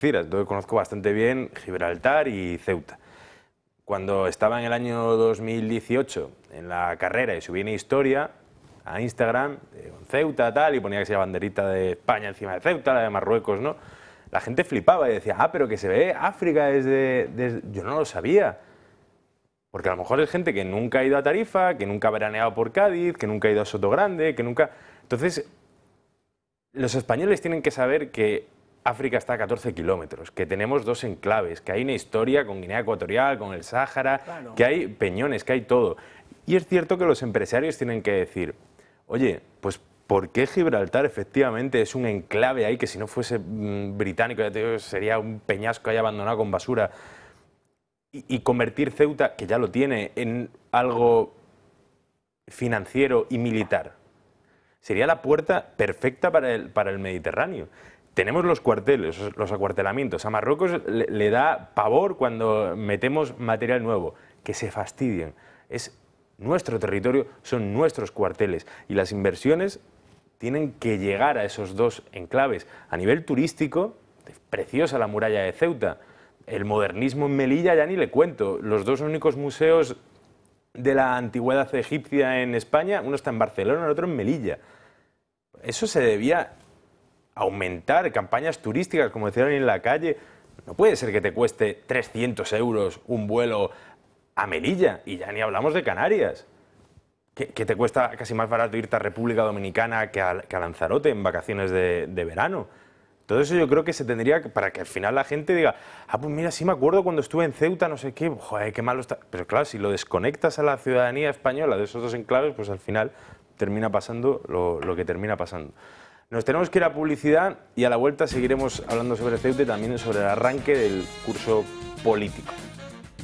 Entonces conozco bastante bien Gibraltar y Ceuta. Cuando estaba en el año 2018 en la carrera y subí una historia a Instagram con Ceuta tal y ponía que se la banderita de España encima de Ceuta, la de Marruecos, ¿no? La gente flipaba y decía, pero que se ve África desde... Yo no lo sabía. Porque a lo mejor es gente que nunca ha ido a Tarifa, que nunca ha veraneado por Cádiz, que nunca ha ido a Sotogrande, que nunca... Entonces, los españoles tienen que saber que África está a 14 kilómetros, que tenemos dos enclaves, que hay una historia con Guinea Ecuatorial, con el Sáhara, claro, que hay peñones, que hay todo. Y es cierto que los empresarios tienen que decir, oye, pues ¿por qué Gibraltar efectivamente es un enclave ahí que si no fuese británico ya te digo, sería un peñasco ahí abandonado con basura? Y convertir Ceuta, que ya lo tiene, en algo financiero y militar. Sería la puerta perfecta para el Mediterráneo. Tenemos los cuarteles, los acuartelamientos. A Marruecos le da pavor cuando metemos material nuevo. Que se fastidien. Es nuestro territorio, son nuestros cuarteles. Y las inversiones tienen que llegar a esos dos enclaves. A nivel turístico, preciosa la muralla de Ceuta. El modernismo en Melilla ya ni le cuento. Los dos únicos museos de la antigüedad egipcia en España, uno está en Barcelona, el otro en Melilla. Eso se debía aumentar, campañas turísticas, como decían en la calle. No puede ser que te cueste 300 euros un vuelo a Melilla, y ya ni hablamos de Canarias. Que te cuesta casi más barato irte a República Dominicana que a Lanzarote en vacaciones de verano. Todo eso yo creo que se tendría, para que al final la gente diga, pues mira, sí me acuerdo cuando estuve en Ceuta, no sé qué, joder, qué malo está. Pero claro, si lo desconectas a la ciudadanía española de esos dos enclaves, pues al final termina pasando lo que termina pasando. Nos tenemos que ir a publicidad y a la vuelta seguiremos hablando sobre Ceuta y también sobre el arranque del curso político.